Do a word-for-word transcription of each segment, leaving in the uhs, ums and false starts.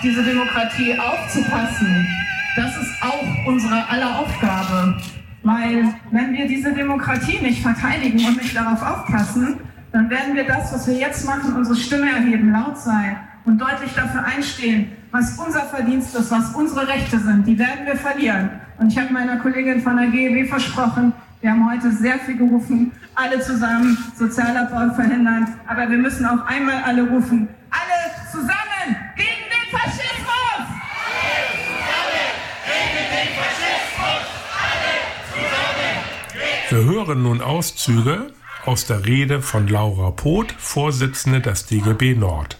diese Demokratie aufzupassen, das ist auch unsere aller Aufgabe. Weil wenn wir diese Demokratie nicht verteidigen und nicht darauf aufpassen, dann werden wir das, was wir jetzt machen, unsere Stimme erheben, laut sein und deutlich dafür einstehen, was unser Verdienst ist, was unsere Rechte sind. Die werden wir verlieren. Und ich habe meiner Kollegin von der G E W versprochen, wir haben heute sehr viel gerufen, alle zusammen Sozialabbau verhindern. Aber wir müssen auch einmal alle rufen, alle zusammen gegen den Faschismus! Alle zusammen gegen den Faschismus! Alle zusammen! Wir hören nun Auszüge aus der Rede von Laura Poth, Vorsitzende des D G B Nord.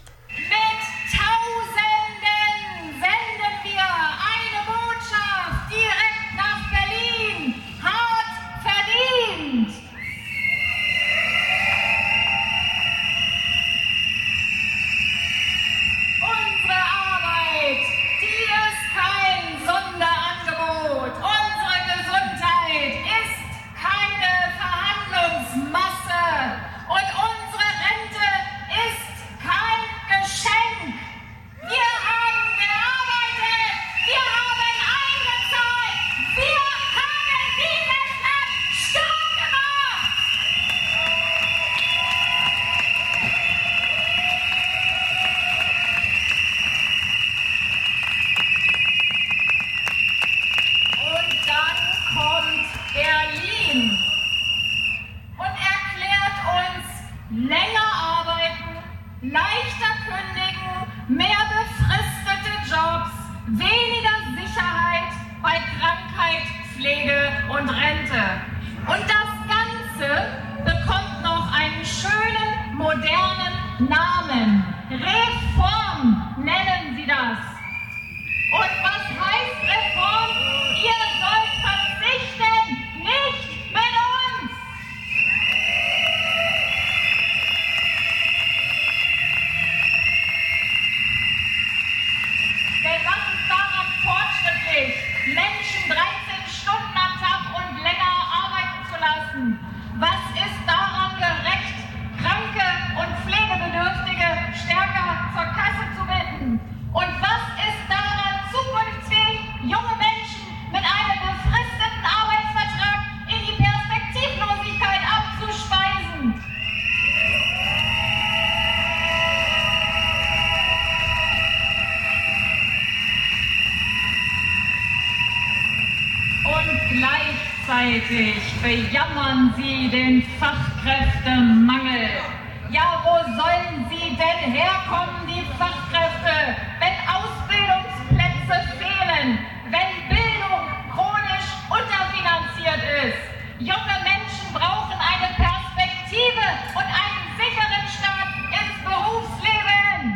Gleichzeitig bejammern Sie den Fachkräftemangel. Ja, wo sollen sie denn herkommen, die Fachkräfte, wenn Ausbildungsplätze fehlen, wenn Bildung chronisch unterfinanziert ist? Junge Menschen brauchen eine Perspektive und einen sicheren Start ins Berufsleben.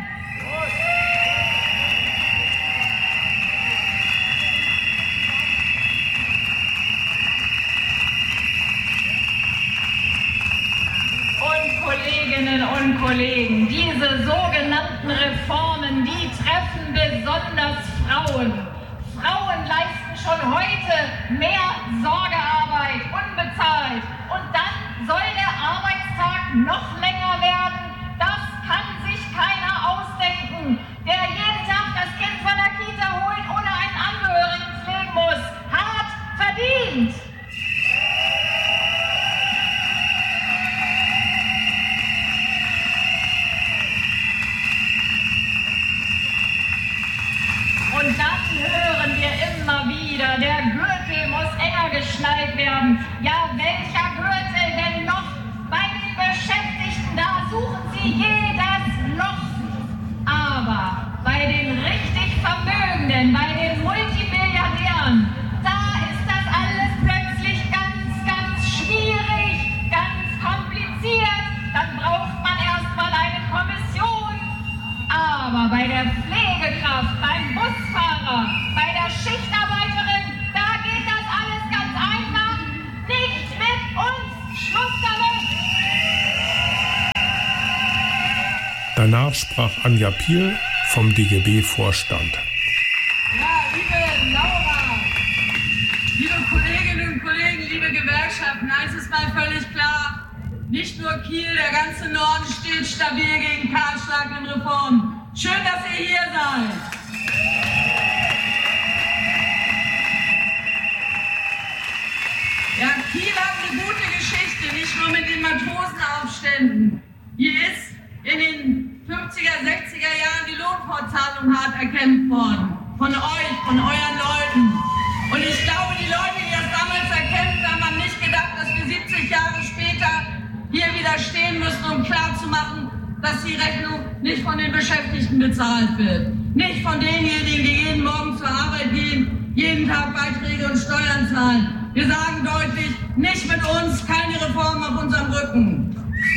Kolleginnen und Kollegen, diese sogenannten Reformen, die treffen besonders Frauen. Frauen leisten schon heute mehr Sorgearbeit, unbezahlt. Und dann soll der Arbeitstag noch länger werden. Das kann sich keiner ausdenken, der jeden Tag das Kind von der Kita holen oder einen Angehörigen pflegen muss. Hart verdient! Und dann hören wir immer wieder, der Gürtel muss enger geschnallt werden. Ja, welcher Gürtel denn noch? Bei den Beschäftigten, da suchen sie jedes Loch. Aber bei den richtig Vermögenden, bei den Multimilliardären, da ist das alles plötzlich ganz, ganz schwierig, ganz kompliziert. Dann braucht man erstmal eine Kommission. Aber bei der Pflegekraft, beim Busfahrer, bei der Schichtarbeiterin, da geht das alles ganz einfach. Nicht mit uns. Schluss damit. Danach sprach Anja Piel vom D G B-Vorstand. Ja, liebe Laura, liebe Kolleginnen und Kollegen, liebe Gewerkschaften, eins ist mal völlig klar. Nicht nur Kiel, der ganze Norden steht stabil gegen kahlschlagenden Reformen. Schön, dass ihr hier seid. Ja, Kiel hat eine gute Geschichte, nicht nur mit den Matrosenaufständen. Hier ist in den fünfziger, sechziger Jahren die Lohnfortzahlung hart erkämpft worden. Von euch, von euren Leuten. Und ich glaube, die Leute, die das damals erkämpft haben, haben nicht gedacht, dass wir siebzig Jahre später hier wieder stehen müssen, um klarzumachen, dass die Rechnung nicht von den Beschäftigten bezahlt wird. Nicht von denjenigen, die jeden Morgen zur Arbeit gehen, jeden Tag Beiträge und Steuern zahlen. Wir sagen deutlich, nicht mit uns, keine Reform auf unserem Rücken.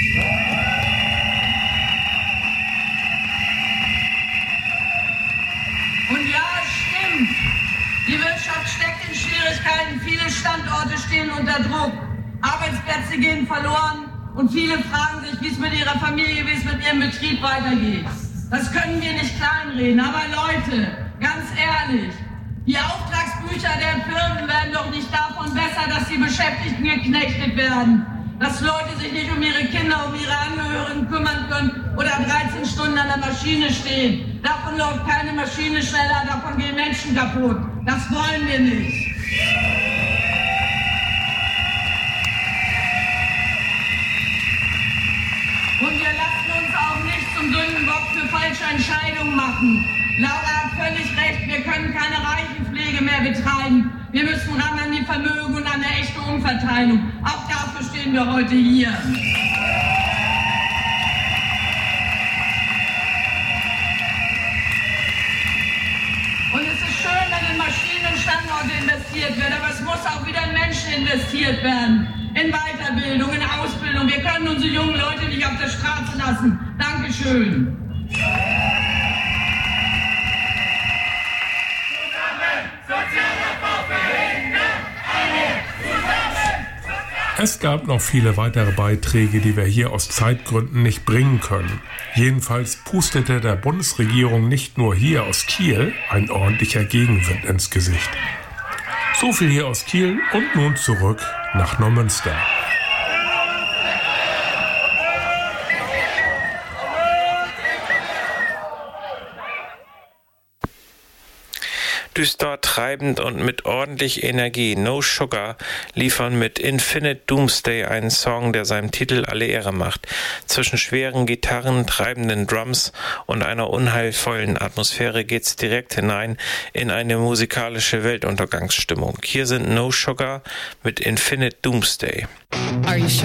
Und ja, es stimmt, die Wirtschaft steckt in Schwierigkeiten, viele Standorte stehen unter Druck, Arbeitsplätze gehen verloren und viele fragen sich, wie es mit ihrer Familie, wie es mit ihrem Betrieb weitergeht. Das können wir nicht kleinreden, aber Leute, ganz ehrlich, die Auftragsbücher der Firmen werden doch nicht davon besser, dass die Beschäftigten geknechtet werden. Dass Leute sich nicht um ihre Kinder, um ihre Angehörigen kümmern können oder dreizehn Stunden an der Maschine stehen. Davon läuft keine Maschine schneller, davon gehen Menschen kaputt. Das wollen wir nicht. Und wir lassen uns auch nicht zum Sündenbock für falsche Entscheidungen machen. Laura hat völlig recht, wir können keine Reichenpflege mehr betreiben. Wir müssen ran an die Vermögen und an eine echte Umverteilung. Auch dafür stehen wir heute hier. Und es ist schön, wenn in Maschinen und Standorte investiert wird, aber es muss auch wieder in Menschen investiert werden. In Weiterbildung, in Ausbildung. Wir können unsere jungen Leute nicht auf der Straße lassen. Dankeschön. Es gab noch viele weitere Beiträge, die wir hier aus Zeitgründen nicht bringen können. Jedenfalls pustete der Bundesregierung nicht nur hier aus Kiel ein ordentlicher Gegenwind ins Gesicht. So viel hier aus Kiel und nun zurück nach Neumünster. Düster, treibend und mit ordentlich Energie. No Sugar liefern mit Infinite Doomsday einen Song, der seinem Titel alle Ehre macht. Zwischen schweren Gitarren, treibenden Drums und einer unheilvollen Atmosphäre geht's direkt hinein in eine musikalische Weltuntergangsstimmung. Hier sind No Sugar mit Infinite Doomsday.